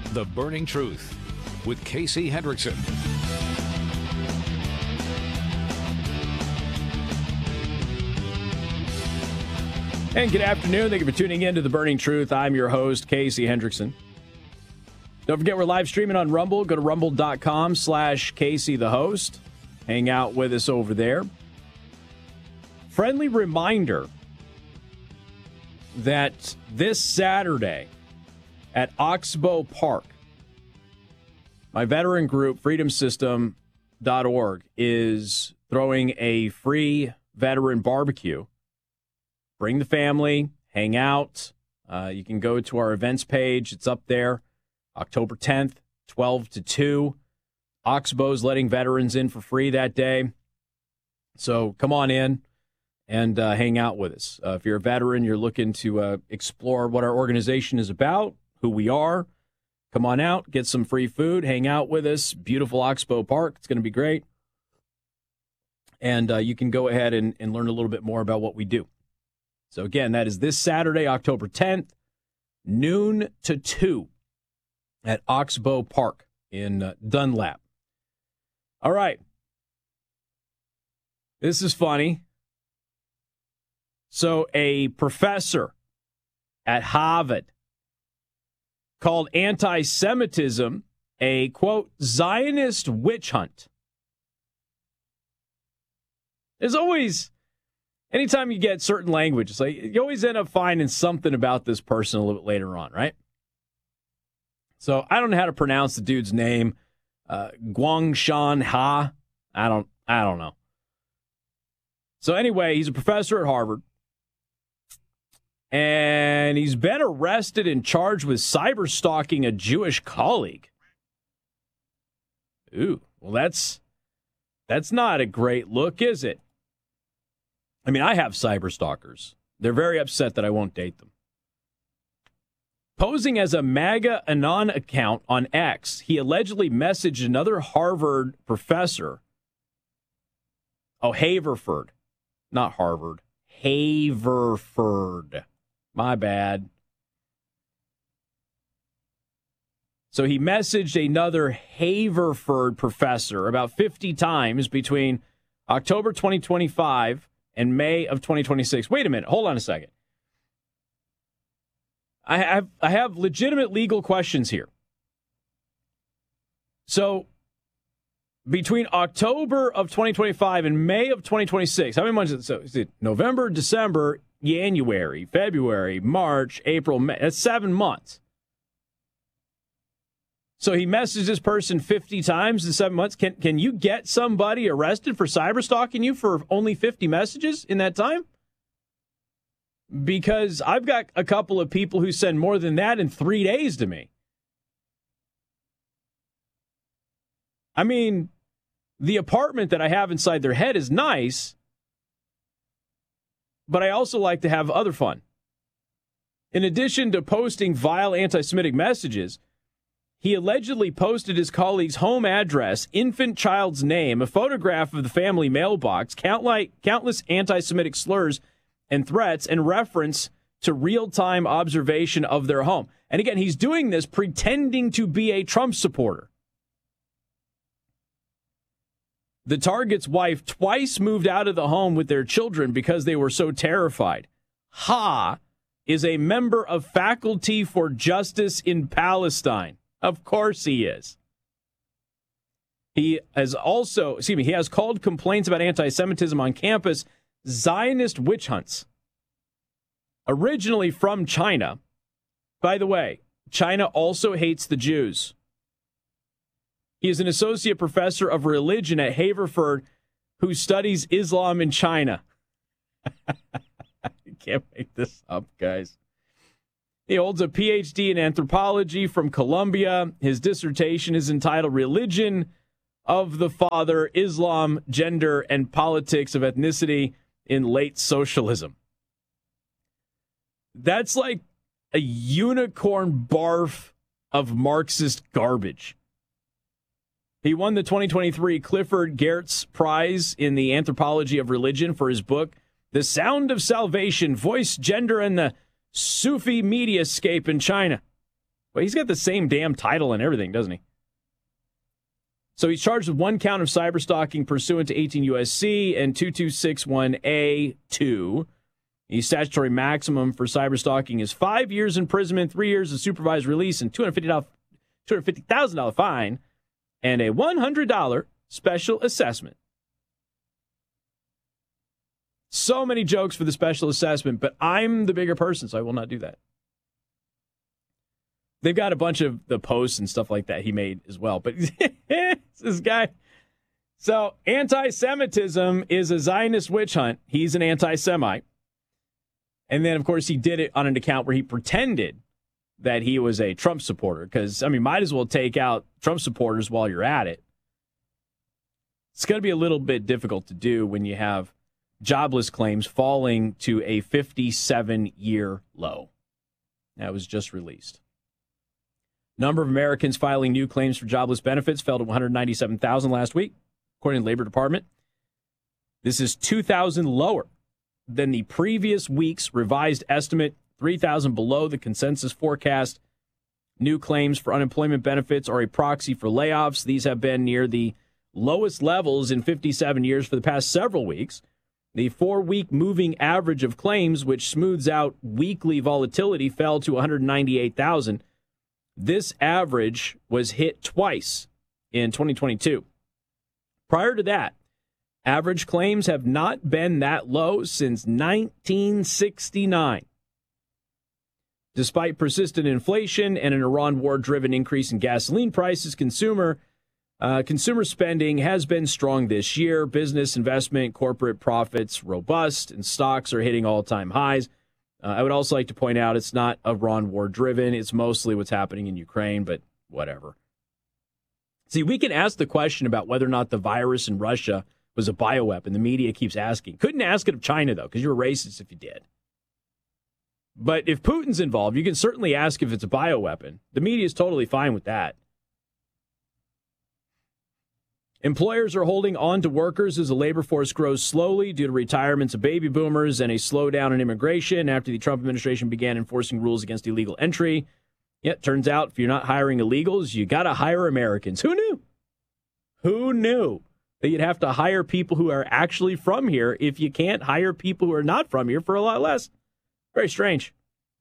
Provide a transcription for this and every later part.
The Burning Truth with Casey Hendrickson. And good afternoon. Thank you for tuning in to The Burning Truth. I'm your host, Casey Hendrickson. Don't forget we're live streaming on Rumble. Go to rumble.com/Casey the host. Hang out with us over there. Friendly reminder that this Saturday at Oxbow Park, my veteran group, freedomsystem.org, is throwing a free veteran barbecue. Bring the family, hang out. You can go to our events page. It's up there. October 10th, 12 to 2. Oxbow's letting veterans in for free that day. So come on in and hang out with us. If you're a veteran, you're looking to explore what our organization is about, who we are, come on out, get some free food, hang out with us. Beautiful Oxbow Park. It's going to be great. And you can go ahead and learn a little bit more about what we do. So, again, that is this Saturday, October 10th, noon to 2 at Oxbow Park in Dunlap. All right. This is funny. So, a professor at Harvard called anti-Semitism a, quote, Zionist witch hunt. There's always... Anytime you get certain language, it's like you always end up finding something about this person a little bit later on, right? So I don't know how to pronounce the dude's name. Guangshan Ha. I don't know. So anyway, he's a professor at Harvard. And he's been arrested and charged with cyber stalking a Jewish colleague. Ooh, well that's not a great look, is it? I mean, I have cyber stalkers. They're very upset that I won't date them. Posing as a MAGA Anon account on X, he allegedly messaged another Harvard professor. Oh, Haverford. Not Harvard. Haverford. My bad. So he messaged another Haverford professor about 50 times between October 2025 and May of 2026. Wait a minute. Hold on a second. I have legitimate legal questions here. So between October of 2025 and May of 2026, how many months is it? So is it November, December, January, February, March, April, May? That's 7 months. So he messaged this person 50 times in 7 months. Can you get somebody arrested for cyber stalking you for only 50 messages in that time? Because I've got a couple of people who send more than that in 3 days to me. I mean, the apartment that I have inside their head is nice, but I also like to have other fun. In addition to posting vile anti-Semitic messages, he allegedly posted his colleague's home address, infant child's name, a photograph of the family mailbox, countless anti-Semitic slurs and threats, and reference to real-time observation of their home. And again, he's doing this pretending to be a Trump supporter. The target's wife twice moved out of the home with their children because they were so terrified. Ha is a member of Faculty for Justice in Palestine. Of course he is. He has called complaints about anti-Semitism on campus Zionist witch hunts. Originally from China. By the way, China also hates the Jews. He is an associate professor of religion at Haverford who studies Islam in China. You can't make this up, guys. He holds a PhD in anthropology from Columbia. His dissertation is entitled Religion of the Father, Islam, Gender, and Politics of Ethnicity in Late Socialism. That's like a unicorn barf of Marxist garbage. He won the 2023 Clifford Geertz Prize in the Anthropology of Religion for his book, The Sound of Salvation, Voice, Gender, and the Sufi Mediascape in China. Well, he's got the same damn title and everything, doesn't he? So he's charged with 1 count of cyberstalking pursuant to 18 U.S.C. and 2261A2. The statutory maximum for cyberstalking is 5 years imprisonment, 3 years of supervised release, and $250,000 fine, and a $100 special assessment. So many jokes for the special assessment, but I'm the bigger person, so I will not do that. They've got a bunch of the posts and stuff like that he made as well. But this guy. So anti-Semitism is a Zionist witch hunt. He's an anti-Semite. And then, of course, he did it on an account where he pretended that he was a Trump supporter. Because, I mean, might as well take out Trump supporters while you're at it. It's going to be a little bit difficult to do when you have jobless claims falling to a 57-year low. That was just released. Number of Americans filing new claims for jobless benefits fell to 197,000 last week, according to the Labor Department. This is 2,000 lower than the previous week's revised estimate, 3,000 below the consensus forecast. New claims for unemployment benefits are a proxy for layoffs. These have been near the lowest levels in 57 years for the past several weeks. The 4-week moving average of claims, which smooths out weekly volatility, fell to 198,000. This average was hit twice in 2022. Prior to that, average claims have not been that low since 1969. Despite persistent inflation and an Iran war-driven increase in gasoline prices, consumer spending has been strong this year. Business, investment, corporate profits robust, and stocks are hitting all-time highs. I would also like to point out it's not Iran war-driven. It's mostly what's happening in Ukraine, but whatever. See, we can ask the question about whether or not the virus in Russia was a bioweapon. The media keeps asking. Couldn't ask it of China, though, because you're a racist if you did. But if Putin's involved, you can certainly ask if it's a bioweapon. The media is totally fine with that. Employers are holding on to workers as the labor force grows slowly due to retirements of baby boomers and a slowdown in immigration after the Trump administration began enforcing rules against illegal entry. Yet, turns out, if you're not hiring illegals, you got to hire Americans. Who knew? Who knew that you'd have to hire people who are actually from here if you can't hire people who are not from here for a lot less? Very strange.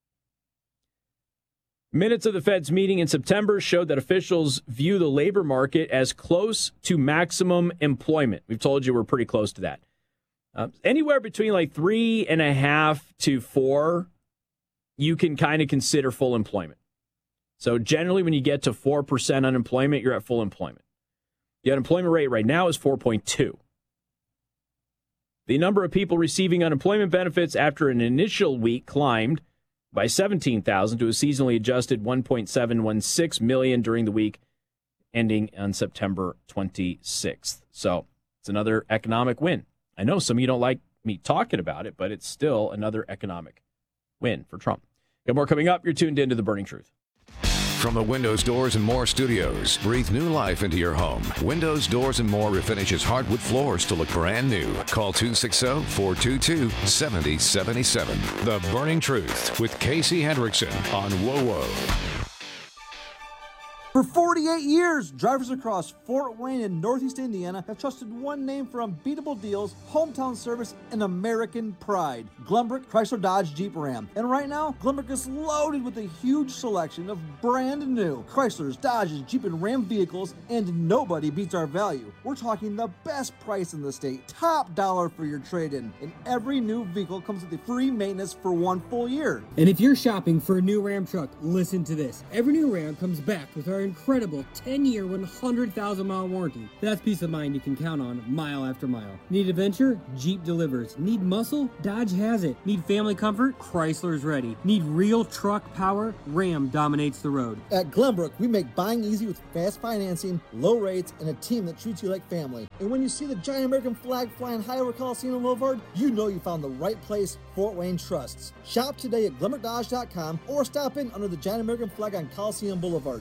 Minutes of the Fed's meeting in September showed that officials view the labor market as close to maximum employment. We've told you we're pretty close to that. Anywhere between like 3.5 to 4, you can kind of consider full employment. So generally, when you get to 4% unemployment, you're at full employment. The unemployment rate right now is 4.2. The number of people receiving unemployment benefits after an initial week climbed by 17,000 to a seasonally adjusted 1.716 million during the week ending on September 26th. So it's another economic win. I know some of you don't like me talking about it, but it's still another economic win for Trump. Got more coming up. You're tuned into The Burning Truth. From the Windows, Doors, and More studios, breathe new life into your home. Windows, Doors, and More refinishes hardwood floors to look brand new. Call 260-422-7077. The Burning Truth with Casey Hendrickson on WOWO. For 48 years, drivers across Fort Wayne and Northeast Indiana have trusted one name for unbeatable deals, hometown service, and American pride. Glenbrook Chrysler Dodge Jeep Ram. And right now, Glenbrook is loaded with a huge selection of brand new Chryslers, Dodges, Jeep, and Ram vehicles, and nobody beats our value. We're talking the best price in the state, top dollar for your trade-in, and every new vehicle comes with a free maintenance for 1 full year. And if you're shopping for a new Ram truck, listen to this. Every new Ram comes back with our incredible 10-year, 100,000-mile warranty. That's peace of mind you can count on mile after mile. Need adventure? Jeep delivers. Need muscle? Dodge has it. Need family comfort? Chrysler's ready. Need real truck power? Ram dominates the road. At Glenbrook, we make buying easy with fast financing, low rates, and a team that treats you like family. And when you see the giant American flag flying high over Coliseum Boulevard, you know you found the right place Fort Wayne trusts. Shop today at GlenbrookDodge.com or stop in under the giant American flag on Coliseum Boulevard. Every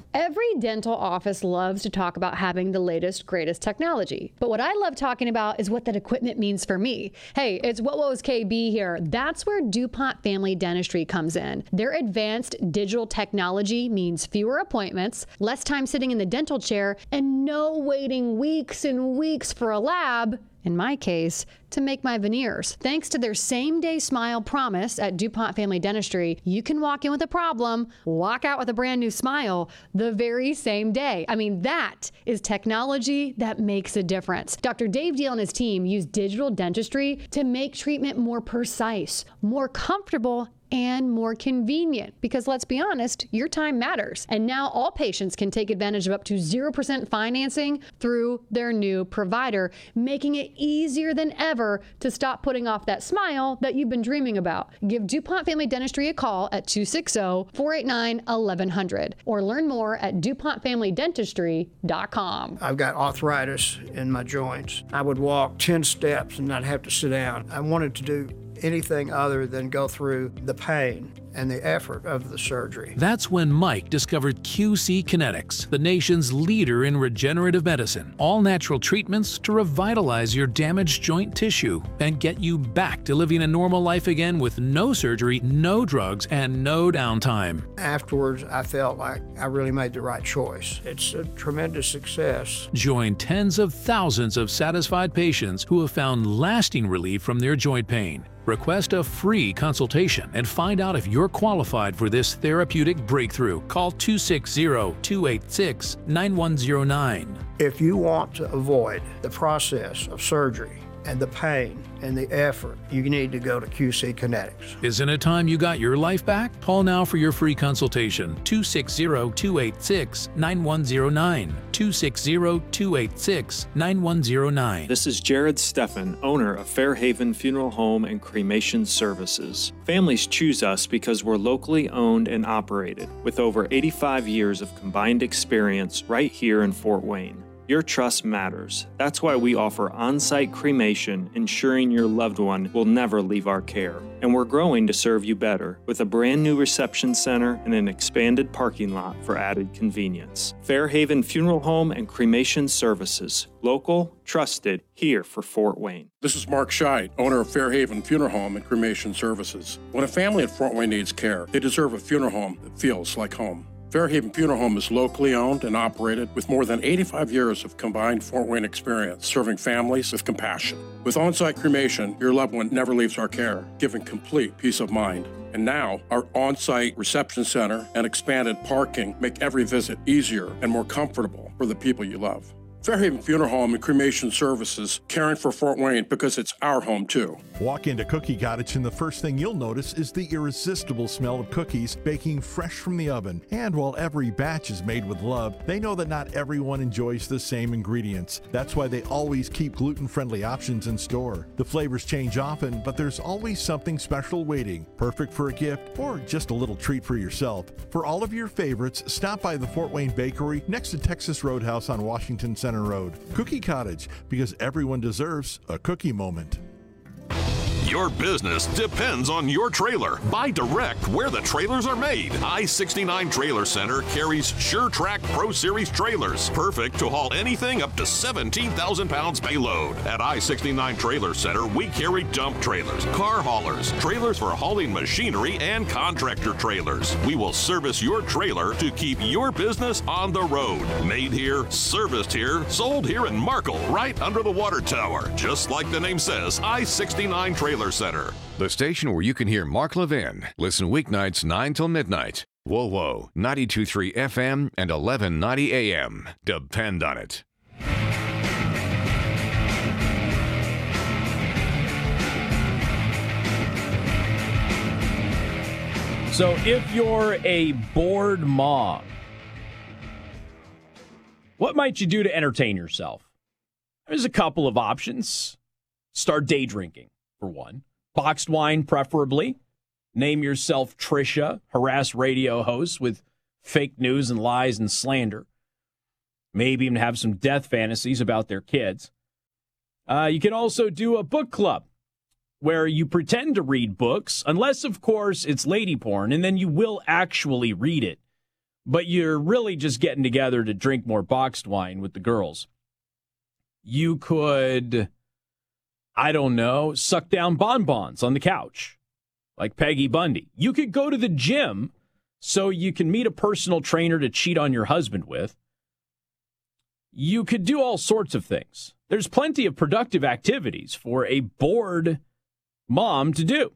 Every dental office loves to talk about having the latest, greatest technology. But what I love talking about is what that equipment means for me. Hey, it's What Was KB here. That's where DuPont Family Dentistry comes in. Their advanced digital technology means fewer appointments, less time sitting in the dental chair, and no waiting weeks and weeks for a lab, in my case, to make my veneers. Thanks to their same-day smile promise at DuPont Family Dentistry, you can walk in with a problem, walk out with a brand new smile the very same day. I mean, that is technology that makes a difference. Dr. Dave Deal and his team use digital dentistry to make treatment more precise, more comfortable, and more convenient, because let's be honest, your time matters. And now all patients can take advantage of up to 0% financing through their new provider, making it easier than ever to stop putting off that smile that you've been dreaming about. Give DuPont Family Dentistry a call at 260-489-1100 or learn more at DuPontFamilyDentistry.com. I've got arthritis in my joints. I would walk 10 steps and not have to sit down. I wanted to do anything other than go through the pain and the effort of the surgery. That's when Mike discovered QC Kinetics, the nation's leader in regenerative medicine. All natural treatments to revitalize your damaged joint tissue and get you back to living a normal life again with no surgery, no drugs, and no downtime. Afterwards, I felt like I really made the right choice. It's a tremendous success. Join tens of thousands of satisfied patients who have found lasting relief from their joint pain. Request a free consultation and find out if you're qualified for this therapeutic breakthrough. Call 260-286-9109. If you want to avoid the process of surgery and the pain and the effort, you need to go to QC Kinetics. Isn't it time you got your life back? Call now for your free consultation. 260-286-9109. 260-286-9109. This is Jared Steffen, owner of Fairhaven Funeral Home and Cremation Services. Families choose us because we're locally owned and operated, with over 85 years of combined experience right here in Fort Wayne. Your trust matters. That's why we offer on-site cremation, ensuring your loved one will never leave our care. And we're growing to serve you better, with a brand new reception center and an expanded parking lot for added convenience. Fairhaven Funeral Home and Cremation Services. Local, trusted, here for Fort Wayne. This is Mark Scheid, owner of Fairhaven Funeral Home and Cremation Services. When a family at Fort Wayne needs care, they deserve a funeral home that feels like home. Fairhaven Funeral Home is locally owned and operated with more than 85 years of combined Fort Wayne experience, serving families with compassion. With on-site cremation, your loved one never leaves our care, giving complete peace of mind. And now, our on-site reception center and expanded parking make every visit easier and more comfortable for the people you love. Fairhaven Funeral Home and Cremation Services, caring for Fort Wayne because it's our home too. Walk into Cookie Cottage and the first thing you'll notice is the irresistible smell of cookies baking fresh from the oven. And while every batch is made with love, they know that not everyone enjoys the same ingredients. That's why they always keep gluten-friendly options in store. The flavors change often, but there's always something special waiting, perfect for a gift or just a little treat for yourself. For all of your favorites, stop by the Fort Wayne Bakery next to Texas Roadhouse on Washington Center Road. Cookie Cottage, because everyone deserves a cookie moment. Your business depends on your trailer. Buy direct where the trailers are made. I-69 Trailer Center carries SureTrack Pro Series trailers, perfect to haul anything up to 17,000 pounds payload. At I-69 Trailer Center, we carry dump trailers, car haulers, trailers for hauling machinery, and contractor trailers. We will service your trailer to keep your business on the road. Made here, serviced here, sold here in Markle, right under the water tower. Just like the name says, I-69 Trailer Center. The station where you can hear Mark Levin. Listen weeknights 9 till midnight. Whoa, 92.3 FM and 1190 AM. Depend on it. So if you're a bored mom, what might you do to entertain yourself? There's a couple of options. Start day drinking. For one, boxed wine preferably. Name yourself Trisha, harass radio hosts with fake news and lies and slander. Maybe even have some death fantasies about their kids. You can also do a book club where you pretend to read books, unless, of course, it's lady porn, and then you will actually read it. but you're really just getting together to drink more boxed wine with the girls. You could, I don't know, suck down bonbons on the couch like Peggy Bundy. You could go to the gym so you can meet a personal trainer to cheat on your husband with. You could do all sorts of things. There's plenty of productive activities for a bored mom to do.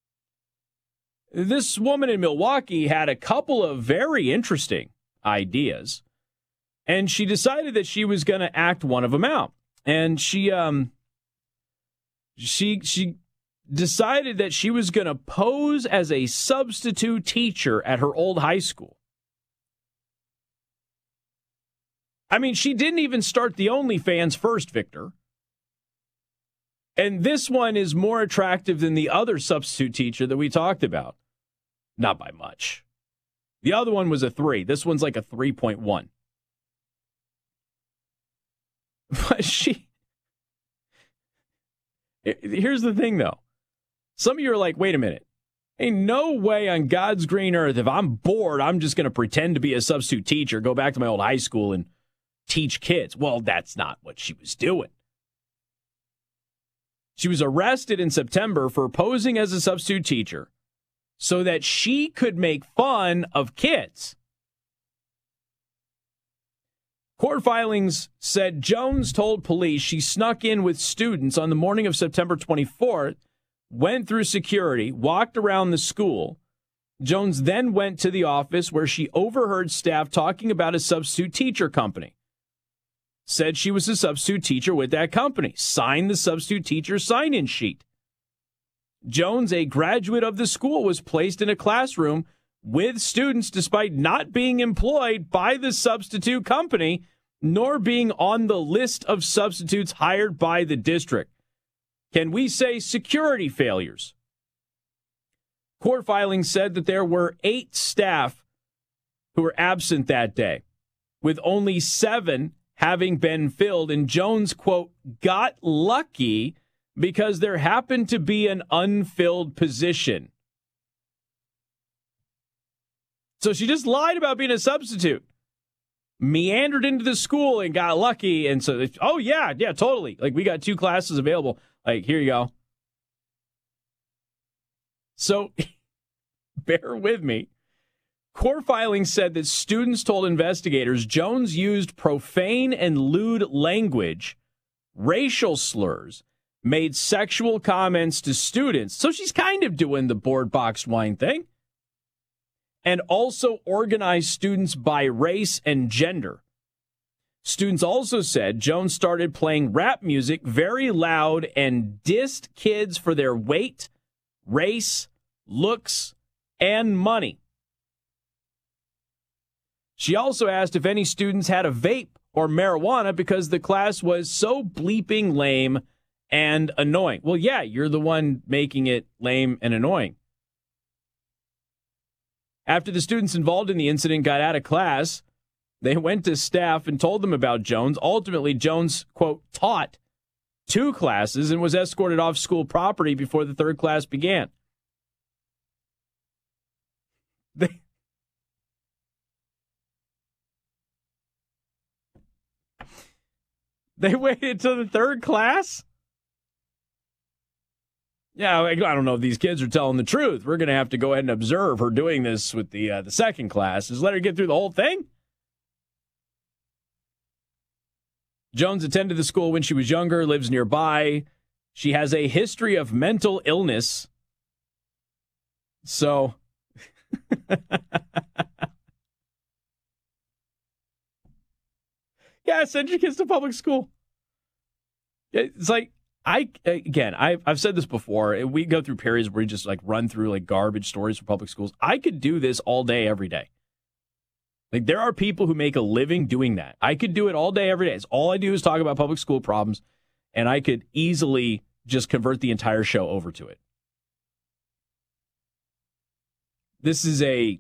This woman in Milwaukee had a couple of very interesting ideas, and she decided that she was going to act one of them out. And she decided that she was going to pose as a substitute teacher at her old high school. I mean, she didn't even start the OnlyFans first, Victor. And this one is more attractive than the other substitute teacher that we talked about. Not by much. The other one was a 3. This one's like a 3.1. But here's the thing, though. Some of you are like, wait a minute. Ain't no way on God's green earth, if I'm bored, I'm just going to pretend to be a substitute teacher, go back to my old high school and teach kids. Well, that's not what she was doing. She was arrested in September for posing as a substitute teacher so that she could make fun of kids. Court filings said Jones told police she snuck in with students on the morning of September 24th, went through security, walked around the school. Jones then went to the office where she overheard staff talking about a substitute teacher company. Said she was a substitute teacher with that company. Signed the substitute teacher sign-in sheet. Jones, a graduate of the school, was placed in a classroom with students despite not being employed by the substitute company, nor being on the list of substitutes hired by the district. Can we say security failures? Court filings said that there were 8 staff who were absent that day, with only 7 having been filled, and Jones, quote, got lucky because there happened to be an unfilled position. So she just lied about being a substitute, meandered into the school and got lucky. And so, oh, yeah, totally. Like, we got 2 classes available. Like, here you go. So bear with me. Court filings said that students told investigators Jones used profane and lewd language, racial slurs, made sexual comments to students. So she's kind of doing the board boxed wine thing. And also organized students by race and gender. Students also said Jones started playing rap music very loud and dissed kids for their weight, race, looks, and money. She also asked if any students had a vape or marijuana because the class was so bleeping lame and annoying. Well, yeah, you're the one making it lame and annoying. After the students involved in the incident got out of class, they went to staff and told them about Jones. Ultimately, Jones, quote, taught 2 classes and was escorted off school property before the 3rd class began. They waited till the 3rd class? Yeah, I don't know if these kids are telling the truth. We're going to have to go ahead and observe her doing this with the 2nd class. Just let her get through the whole thing? Jones attended the school when she was younger, lives nearby. She has a history of mental illness. So, yeah, send your kids to public school. It's like, I've said this before. We go through periods where we just like run through like garbage stories for public schools. I could do this all day, every day. Like, there are people who make a living doing that. I could do it all day, every day. It's all I do is talk about public school problems, and I could easily just convert the entire show over to it. This is a...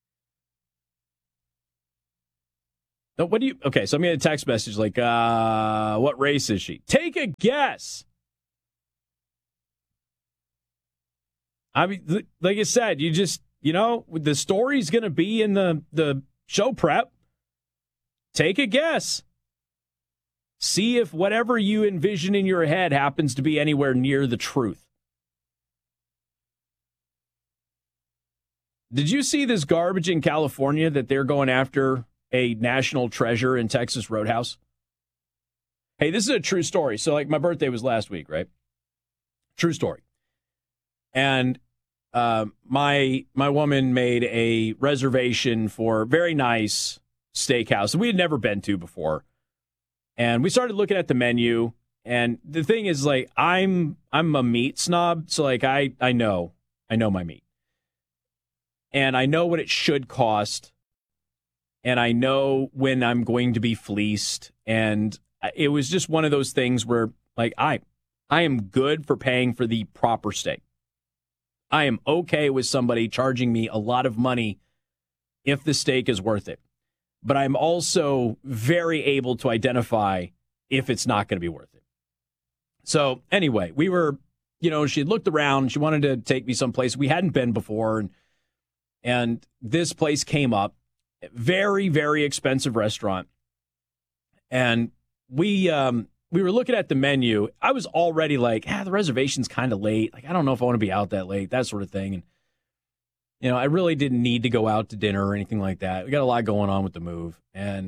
What do you... Okay, so I'm getting a text message like, what race is she? Take a guess. I mean, like I said, you just, the story's going to be in the show prep. Take a guess. See if whatever you envision in your head happens to be anywhere near the truth. Did you see this garbage in California that they're going after a national treasure in Texas Roadhouse? Hey, this is a true story. So, like, my birthday was last week, right? True story. And my woman made a reservation for a very nice steakhouse that we had never been to before. And we started looking at the menu. And the thing is, like, I'm a meat snob. So, like, I know my meat. And I know what it should cost. And I know when I'm going to be fleeced. And it was just one of those things where, like, I am good for paying for the proper steak. I am okay with somebody charging me a lot of money if the steak is worth it. But I'm also very able to identify if it's not going to be worth it. So anyway, we were, she had looked around. She wanted to take me someplace we hadn't been before. And this place came up. Very, very expensive restaurant. And we were looking at the menu. I was already like, the reservation's kind of late. Like, I don't know if I want to be out that late, that sort of thing. And, I really didn't need to go out to dinner or anything like that. We got a lot going on with the move. And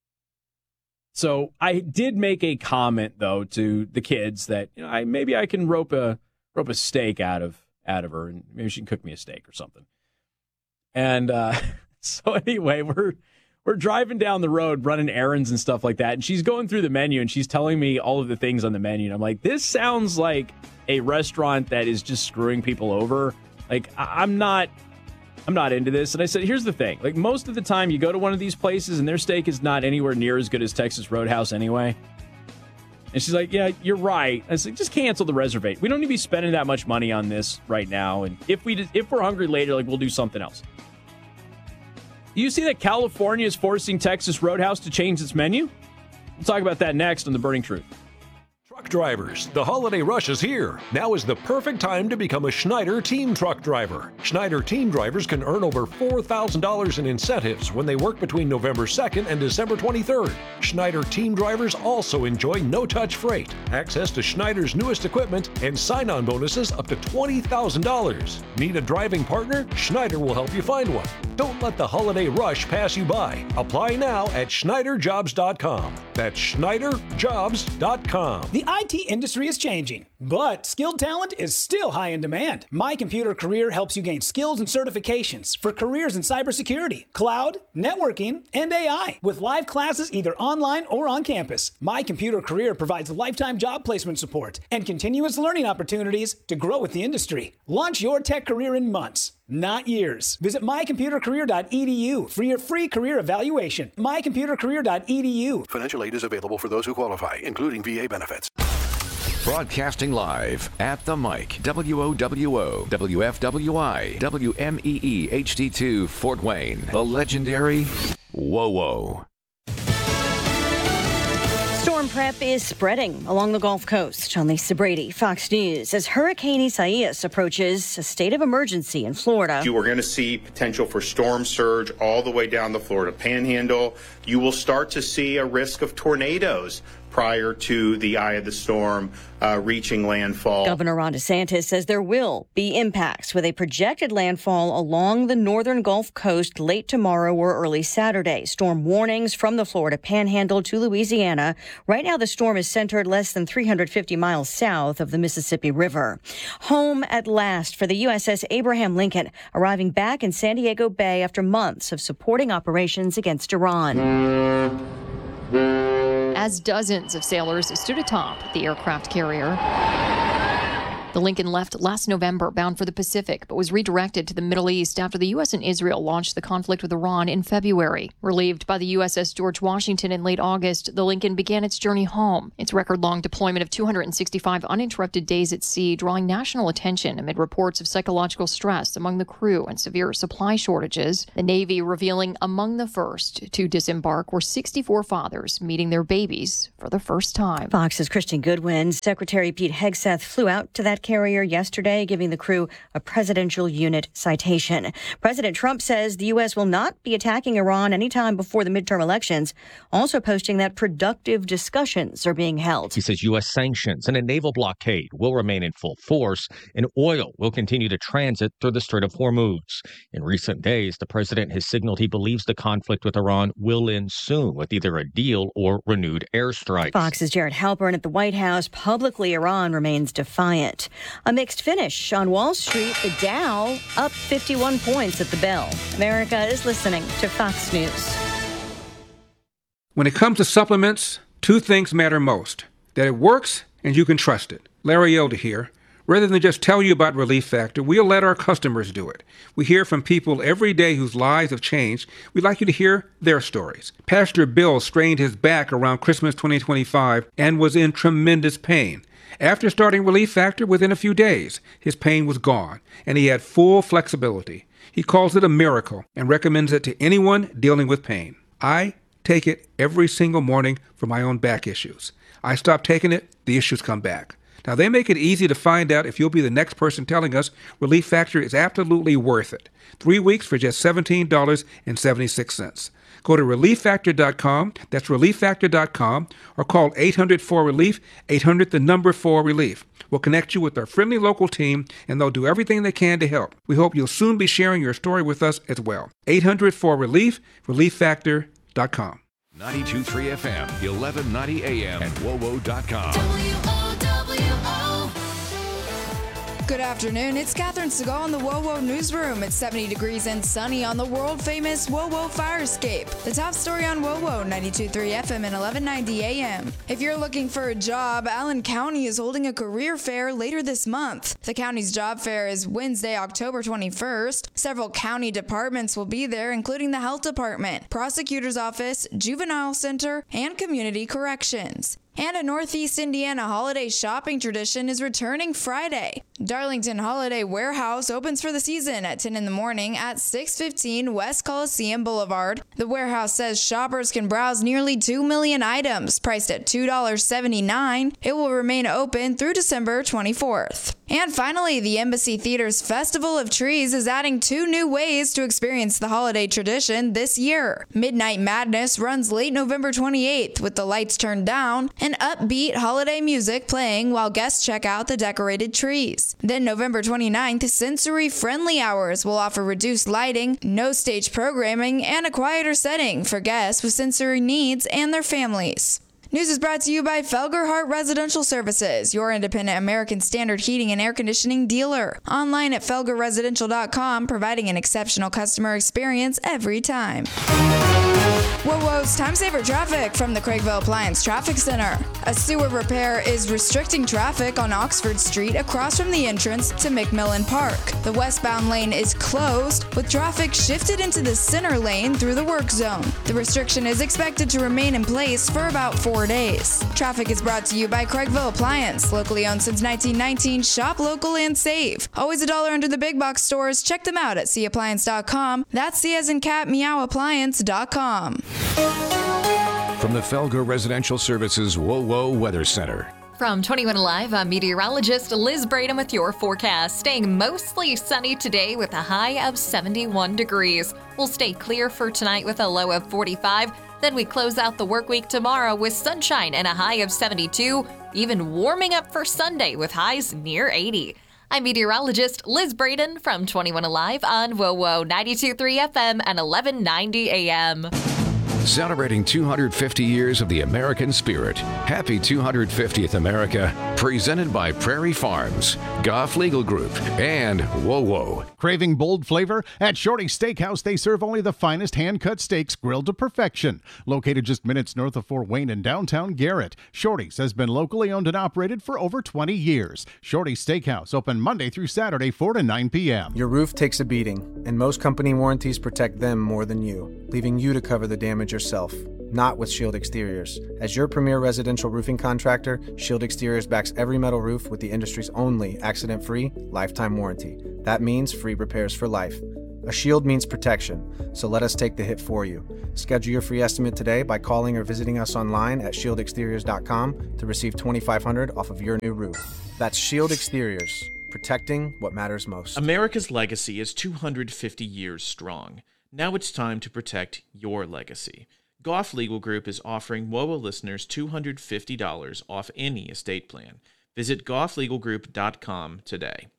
so I did make a comment, though, to the kids that, maybe I can rope a steak out of her, and maybe she can cook me a steak or something. And so anyway, we're driving down the road, running errands and stuff like that. And she's going through the menu and she's telling me all of the things on the menu. And I'm like, this sounds like a restaurant that is just screwing people over. Like, I'm not into this. And I said, here's the thing. Like, most of the time you go to one of these places and their steak is not anywhere near as good as Texas Roadhouse anyway. And she's like, yeah, you're right. I said, just cancel the reservation. We don't need to be spending that much money on this right now. And if we're hungry later, like, we'll do something else. Do you see that California is forcing Texas Roadhouse to change its menu? We'll talk about that next on The Burning Truth. Truck drivers, the holiday rush is here. Now is the perfect time to become a Schneider Team Truck Driver. Schneider Team Drivers can earn over $4,000 in incentives when they work between November 2nd and December 23rd. Schneider Team Drivers also enjoy no-touch freight, access to Schneider's newest equipment, and sign-on bonuses up to $20,000. Need a driving partner? Schneider will help you find one. Don't let the holiday rush pass you by. Apply now at SchneiderJobs.com. That's SchneiderJobs.com. The IT industry is changing, but skilled talent is still high in demand. My Computer Career helps you gain skills and certifications for careers in cybersecurity, cloud, networking, and AI, with live classes either online or on campus. My Computer Career provides lifetime job placement support and continuous learning opportunities to grow with the industry. Launch your tech career in months, not years. Visit mycomputercareer.edu for your free career evaluation. mycomputercareer.edu. Financial aid is available for those who qualify, including VA benefits. Broadcasting live at the mic, WOWO, WFWI, WMEE HD2 Fort Wayne, the legendary WOWO. Storm prep is spreading along the Gulf Coast. I'm Lisa Brady, Fox News. As Hurricane Isaias approaches a state of emergency in Florida. You are going to see potential for storm surge all the way down the Florida Panhandle. You will start to see a risk of tornadoes prior to the eye of the storm reaching landfall. Governor Ron DeSantis says there will be impacts with a projected landfall along the northern Gulf Coast late tomorrow or early Saturday. Storm warnings from the Florida Panhandle to Louisiana. Right now, the storm is centered less than 350 miles south of the Mississippi River. Home at last for the USS Abraham Lincoln, arriving back in San Diego Bay after months of supporting operations against Iran. As dozens of sailors stood atop the aircraft carrier. The Lincoln left last November bound for the Pacific, but was redirected to the Middle East after the U.S. and Israel launched the conflict with Iran in February. Relieved by the USS George Washington in late August, the Lincoln began its journey home. Its record-long deployment of 265 uninterrupted days at sea, drawing national attention amid reports of psychological stress among the crew and severe supply shortages. The Navy revealing among the first to disembark were 64 fathers meeting their babies for the first time. Fox's Christian Goodwin. Secretary Pete Hegseth flew out to that carrier yesterday, giving the crew a presidential unit citation. President Trump says the U.S. will not be attacking Iran anytime before the midterm elections, also posting that productive discussions are being held. He says U.S. sanctions and a naval blockade will remain in full force, and oil will continue to transit through the Strait of Hormuz. In recent days, the president has signaled he believes the conflict with Iran will end soon with either a deal or renewed airstrikes. Fox's Jared Halpern at the White House. Publicly, Iran remains defiant. A mixed finish on Wall Street. The Dow up 51 points at the bell. America is listening to Fox News. When it comes to supplements, two things matter most: that it works and you can trust it. Larry Elder here. Rather than just tell you about Relief Factor, we'll let our customers do it. We hear from people every day whose lives have changed. We'd like you to hear their stories. Pastor Bill strained his back around Christmas 2025 and was in tremendous pain. After starting Relief Factor, within a few days, his pain was gone, and he had full flexibility. He calls it a miracle and recommends it to anyone dealing with pain. I take it every single morning for my own back issues. I stop taking it, the issues come back. Now, they make it easy to find out if you'll be the next person telling us Relief Factor is absolutely worth it. 3 weeks for just $17.76. Go to ReliefFactor.com, that's ReliefFactor.com, or call 800-4RELIEF, 800-4RELIEF. We'll connect you with our friendly local team, and they'll do everything they can to help. We hope you'll soon be sharing your story with us as well. 800-4RELIEF, ReliefFactor.com. 92.3 FM, 1190 AM, and WOWO.com. Good afternoon, it's Catherine Segal in the WOWO Newsroom. It's 70 degrees and sunny on the world-famous WOWO Fire Escape. The top story on WOWO, 92.3 FM and 1190 AM. If you're looking for a job, Allen County is holding a career fair later this month. The county's job fair is Wednesday, October 21st. Several county departments will be there, including the Health Department, Prosecutor's Office, Juvenile Center, and Community Corrections. And a Northeast Indiana holiday shopping tradition is returning Friday. Darlington Holiday Warehouse opens for the season at 10 in the morning at 615 West Coliseum Boulevard. The warehouse says shoppers can browse nearly 2 million items, priced at $2.79. It will remain open through December 24th. And finally, the Embassy Theater's Festival of Trees is adding 2 new ways to experience the holiday tradition this year. Midnight Madness runs late November 28th with the lights turned down and upbeat holiday music playing while guests check out the decorated trees. Then November 29th, sensory-friendly hours will offer reduced lighting, no stage programming, and a quieter setting for guests with sensory needs and their families. News is brought to you by Felgerhart Residential Services, your independent American Standard heating and air conditioning dealer. Online at felgerresidential.com, providing an exceptional customer experience every time. WOWO's Time Saver Traffic from the Craigville Appliance Traffic Center. A sewer repair is restricting traffic on Oxford Street across from the entrance to McMillan Park. The westbound lane is closed, with traffic shifted into the center lane through the work zone. The restriction is expected to remain in place for about 4 days. Traffic is brought to you by Craigville Appliance, locally owned since 1919. Shop local and save. Always $1 under the big box stores. Check them out at cappliance.com. That's C as in cat, meow appliance.com. From the Felger Residential Services WOWO Weather Center. From 21 Alive, I'm meteorologist Liz Braden with your forecast. Staying mostly sunny today with a high of 71 degrees. We'll stay clear for tonight with a low of 45. Then we close out the work week tomorrow with sunshine and a high of 72, even warming up for Sunday with highs near 80. I'm meteorologist Liz Braden from 21 Alive on WOWO 92.3 FM and 1190 AM. Celebrating 250 years of the American spirit. Happy 250th America. Presented by Prairie Farms, Goff Legal Group, and WOWO. Craving bold flavor? At Shorty's Steakhouse, they serve only the finest hand-cut steaks grilled to perfection. Located just minutes north of Fort Wayne in downtown Garrett, Shorty's has been locally owned and operated for over 20 years. Shorty's Steakhouse, open Monday through Saturday, 4 to 9 p.m. Your roof takes a beating, and most company warranties protect them more than you, leaving you to cover the damage yourself. Not with Shield Exteriors. As your premier residential roofing contractor, Shield Exteriors backs every metal roof with the industry's only accident-free lifetime warranty. That means free repairs for life. A shield means protection, so let us take the hit for you. Schedule your free estimate today by calling or visiting us online at shieldexteriors.com to receive $2,500 off of your new roof. That's Shield Exteriors, protecting what matters most. America's legacy is 250 years strong. Now it's time to protect your legacy. Goff Legal Group is offering WOWO listeners $250 off any estate plan. Visit gofflegalgroup.com today.